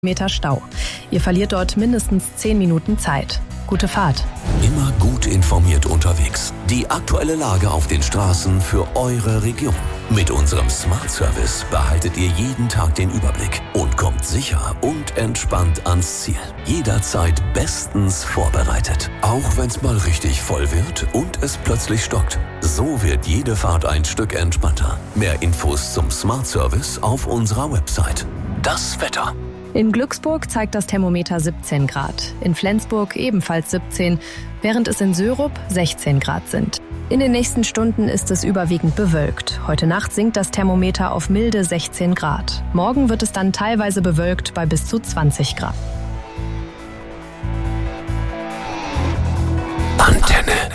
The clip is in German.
Meter Stau. Ihr verliert dort mindestens 10 Minuten Zeit. Gute Fahrt. Immer gut informiert unterwegs. Die aktuelle Lage auf den Straßen für eure Region. Mit unserem Smart Service behaltet ihr jeden Tag den Überblick und kommt sicher und entspannt ans Ziel. Jederzeit bestens vorbereitet. Auch wenn es mal richtig voll wird und es plötzlich stockt. So wird jede Fahrt ein Stück entspannter. Mehr Infos zum Smart Service auf unserer Website. Das Wetter. In Glücksburg zeigt das Thermometer 17 Grad, in Flensburg ebenfalls 17, während es in Sörup 16 Grad sind. In den nächsten Stunden ist es überwiegend bewölkt. Heute Nacht sinkt das Thermometer auf milde 16 Grad. Morgen wird es dann teilweise bewölkt bei bis zu 20 Grad.